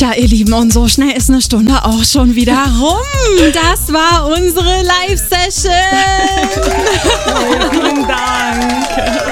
Tja, ihr Lieben, und so schnell ist eine Stunde auch schon wieder rum. Das war unsere Live-Session. Vielen Dank.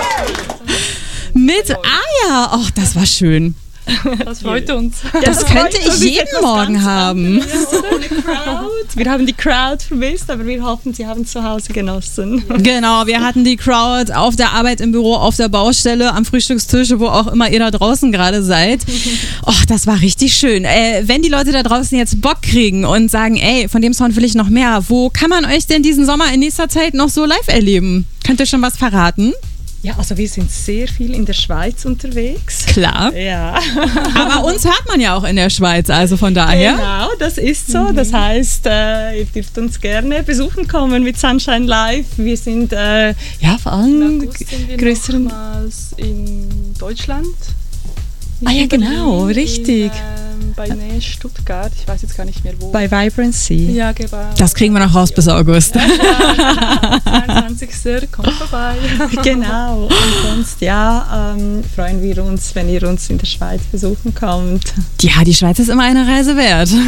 Mit Aya. Ach, das war schön. Das freut uns. Das könnte ich jeden Morgen haben. Wir haben die Crowd vermisst, aber wir hoffen, Sie haben es zu Hause genossen. Genau, wir hatten die Crowd auf der Arbeit, im Büro, auf der Baustelle, am Frühstückstisch, wo auch immer ihr da draußen gerade seid. Och, das war richtig schön. Wenn die Leute da draußen jetzt Bock kriegen und sagen, ey, von dem Sound will ich noch mehr, wo kann man euch denn diesen Sommer in nächster Zeit noch so live erleben? Könnt ihr schon was verraten? Ja, also wir sind sehr viel in der Schweiz unterwegs. Klar. Ja. Aber uns hört man ja auch in der Schweiz, also von daher. Genau, das ist so. Das heißt, ihr dürft uns gerne besuchen kommen mit Sunshine Live. Wir sind vor allem größeren... Nochmals in Deutschland. Ah ja, genau, richtig. Bei Nähe Stuttgart, ich weiß jetzt gar nicht mehr wo. Bei Vibrancy. Ja, genau. Das kriegen wir noch raus bis August. 22. Kommt vorbei. Genau. Und sonst, freuen wir uns, wenn ihr uns in der Schweiz besuchen kommt. Ja, die Schweiz ist immer eine Reise wert. So.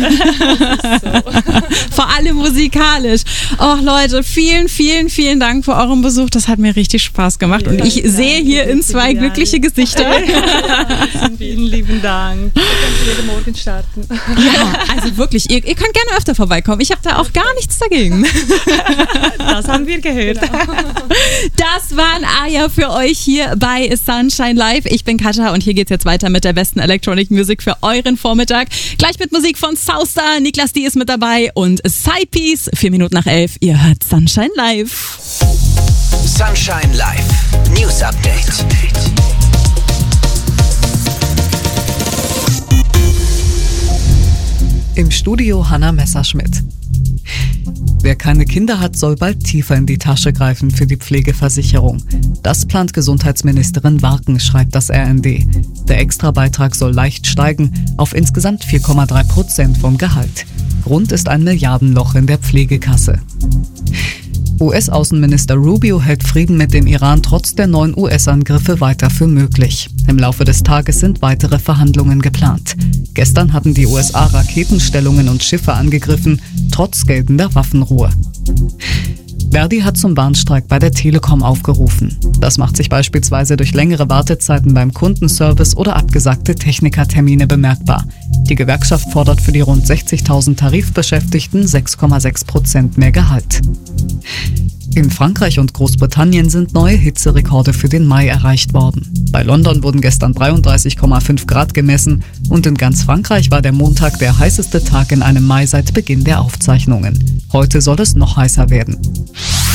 Vor allem musikalisch. Och Leute, vielen, vielen, vielen Dank für euren Besuch. Das hat mir richtig Spaß gemacht. Und ich sehe hier in zwei glückliche Gesichter. Vielen lieben Dank. Wir können jeden Morgen starten. Ja, also wirklich, ihr könnt gerne öfter vorbeikommen. Ich habe da auch gar nichts dagegen. Das haben wir gehört. Genau. Das waren Aya für euch hier bei Sunshine Live. Ich bin Katja und hier geht's jetzt weiter mit der besten Electronic Music für euren Vormittag. Gleich mit Musik von Southstar, Niklas D. ist mit dabei und Sidepiece, 4 Minuten nach 11. Ihr hört Sunshine Live. Sunshine Live, News Update. Im Studio Hanna Messerschmidt. Wer keine Kinder hat, soll bald tiefer in die Tasche greifen für die Pflegeversicherung. Das plant Gesundheitsministerin Warken, schreibt das RND. Der Extrabeitrag soll leicht steigen auf insgesamt 4,3% vom Gehalt. Grund ist ein Milliardenloch in der Pflegekasse. US-Außenminister Rubio hält Frieden mit dem Iran trotz der neuen US-Angriffe weiter für möglich. Im Laufe des Tages sind weitere Verhandlungen geplant. Gestern hatten die USA Raketenstellungen und Schiffe angegriffen, trotz geltender Waffenruhe. Verdi hat zum Warnstreik bei der Telekom aufgerufen. Das macht sich beispielsweise durch längere Wartezeiten beim Kundenservice oder abgesagte Technikertermine bemerkbar. Die Gewerkschaft fordert für die rund 60.000 Tarifbeschäftigten 6,6% mehr Gehalt. In Frankreich und Großbritannien sind neue Hitzerekorde für den Mai erreicht worden. Bei London wurden gestern 33,5 Grad gemessen und in ganz Frankreich war der Montag der heißeste Tag in einem Mai seit Beginn der Aufzeichnungen. Heute soll es noch heißer werden.